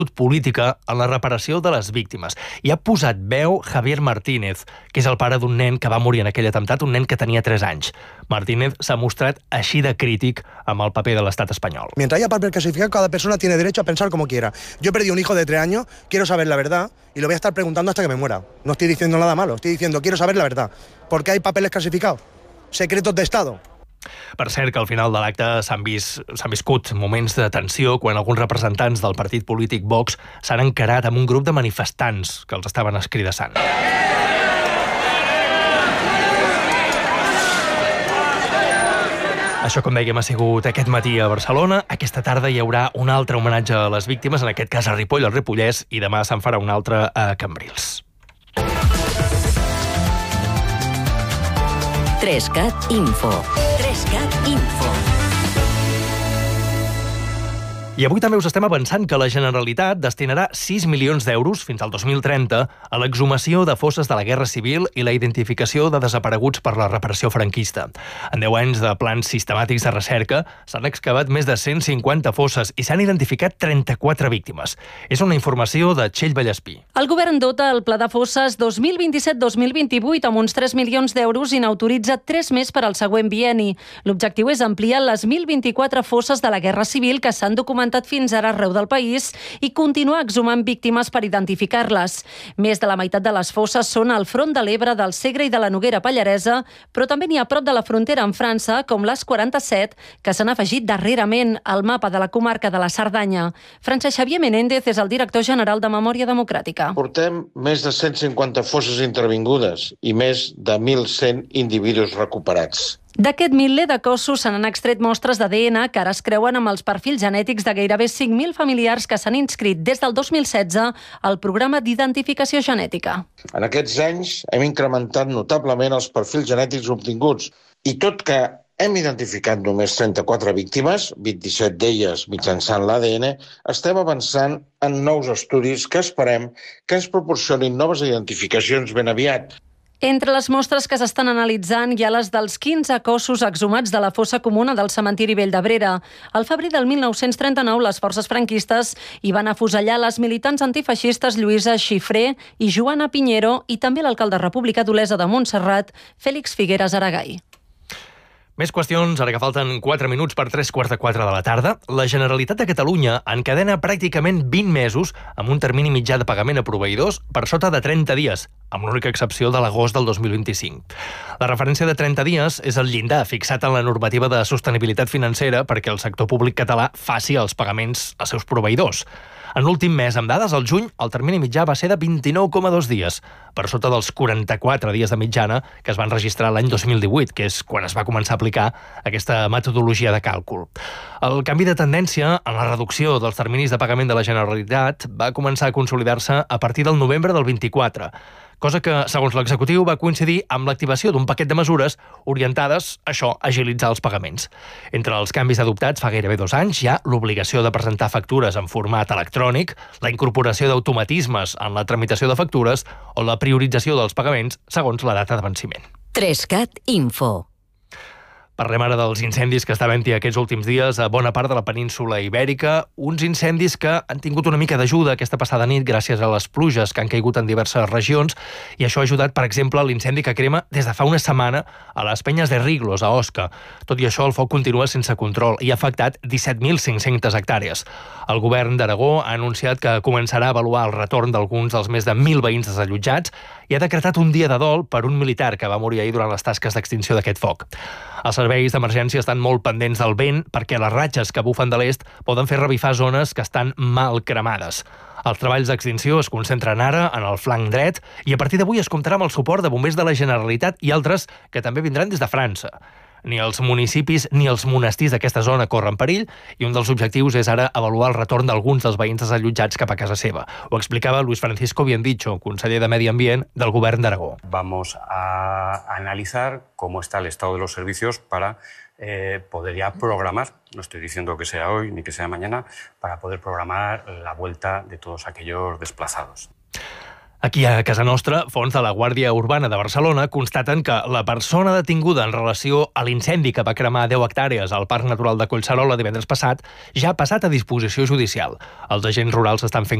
política en la reparació de les víctimes. I ha posat veu Javier Martínez, que és el pare d'un nen que va morir en aquell atemptat, un nen que tenia 3 anys. Martínez s'ha mostrat així de crític amb el paper de l'estat espanyol. Mientras haya papel clasificado, cada persona tiene derecho a pensar como quiera. Yo he perdido un hijo de 3 años, quiero saber la verdad y lo voy a estar preguntando hasta que me muera. No estoy diciendo nada malo, estoy diciendo quiero saber la verdad. ¿Por qué hay papeles clasificados? Secretos de Estado. Per cert, que al final de l'acte s'han viscut moments de tensió quan alguns representants del partit polític Vox s'han encarat amb un grup de manifestants que els estaven escridassant. Això, com dèiem, ha sigut aquest matí a Barcelona. Aquesta tarda hi haurà un altre homenatge a les víctimes, en aquest cas a Ripoll, al Ripollès, i demà se'n farà un altre a Cambrils. 3CAT Info. 3CAT Info. I avui també us estem avançant que la Generalitat destinarà 6 milions d'euros fins al 2030 a l'exhumació de fosses de la Guerra Civil i la identificació de desapareguts per la repressió franquista. En 10 anys de plans sistemàtics de recerca s'han excavat més de 150 fosses i s'han identificat 34 víctimes. És una informació de Txell Vallespí. El govern dota el Pla de Fosses 2027-2028 amb uns 3 milions d'euros i n'autoritza 3 més per al següent bienni. L'objectiu és ampliar les 1.024 fosses de la Guerra Civil que s'han documentat fins ara arreu del país i continuar exhumant víctimes per identificar-les. Més de la meitat de les fosses són al front de l'Ebre, del Segre i de la Noguera Pallaresa, però també n'hi ha a prop de la frontera amb França, com les 47, que s'han afegit darrerament al mapa de la comarca de la Cerdanya. Francesc Xavier Menéndez és el director general de Memòria Democràtica. Portem més de 150 fosses intervingudes i més de 1.100 individus recuperats. D'aquest miler de cossos se n'han extret mostres d'ADN que ara es creuen amb els perfils genètics de gairebé 5.000 familiars que s'han inscrit des del 2016 al programa d'identificació genètica. En aquests anys hem incrementat notablement els perfils genètics obtinguts i tot que hem identificat només 34 víctimes, 27 d'elles mitjançant l'ADN, estem avançant en nous estudis que esperem que ens proporcionin noves identificacions ben aviat. Entre les mostres que s'estan analitzant hi ha les dels 15 cossos exhumats de la fossa comuna del cementiri Vell d'Abrera. Al febrer del 1939, les forces franquistes hi van afusellar les militants antifeixistes Lluïsa Xifré i Joana Piñero i també l'alcalde republicà d'Olesa de Montserrat, Fèlix Figueres Aragall. Més qüestions, ara que falten 4 minuts per 3:45 de la tarda. La Generalitat de Catalunya encadena pràcticament 20 mesos amb un termini mitjà de pagament a proveïdors per sota de 30 dies, amb l'única excepció de l'agost del 2025. La referència de 30 dies és el llindar fixat en la normativa de sostenibilitat financera perquè el sector públic català faci els pagaments als seus proveïdors. En l'últim mes, amb dades al juny, el termini mitjà va ser de 29,2 dies, per sota dels 44 dies de mitjana que es van registrar l'any 2018, que és quan es va començar a aplicar aquesta metodologia de càlcul. El canvi de tendència en la reducció dels terminis de pagament de la Generalitat va començar a consolidar-se a partir del novembre del 24, cosa que, segons l'executiu, va coincidir amb l'activació d'un paquet de mesures orientades a això, a agilitzar els pagaments. Entre els canvis adoptats fa gairebé 2 anys hi ha l'obligació de presentar factures en format electrònic, la incorporació d'automatismes en la tramitació de factures o la priorització dels pagaments segons la data de venciment. 3CAT Info. Parlem ara dels incendis que està havent-hi aquests últims dies a bona part de la península Ibèrica, uns incendis que han tingut una mica d'ajuda aquesta passada nit gràcies a les pluges que han caigut en diverses regions i això ha ajudat, per exemple, l'incendi que crema des de fa una setmana a les Penyes de Riglos, a Osca. Tot i això, el foc continua sense control i ha afectat 17.500 hectàrees. El govern d'Aragó ha anunciat que començarà a avaluar el retorn d'alguns dels més de 1.000 veïns desallotjats i ha decretat un dia de dol per un militar que va morir ahir durant les tasques d'extinció d'aquest foc. Els serveis d'emergència estan molt pendents del vent perquè les ratxes que bufen de l'est poden fer revifar zones que estan mal cremades. Els treballs d'extinció es concentren ara en el flanc dret i a partir d'avui es comptarà amb el suport de bombers de la Generalitat i altres que també vindran des de França. Ni els municipis ni els monestirs d'aquesta zona corren perill i un dels objectius és ara avaluar el retorn d'alguns dels veïns desallotjats cap a casa seva. Ho explicava Luis Francisco Biendicho, conseller de Medi Ambient del Govern d'Aragó. Vamos a analizar cómo está el estado de los servicios para poder ya programar, no estoy diciendo que sea hoy ni que sea mañana, para poder programar la vuelta de todos aquellos desplazados. Aquí a casa nostra, fonts de la Guàrdia Urbana de Barcelona constaten que la persona detinguda en relació a l'incendi que va cremar 10 hectàrees al Parc Natural de Collserola divendres passat ja ha passat a disposició judicial. Els agents rurals estan fent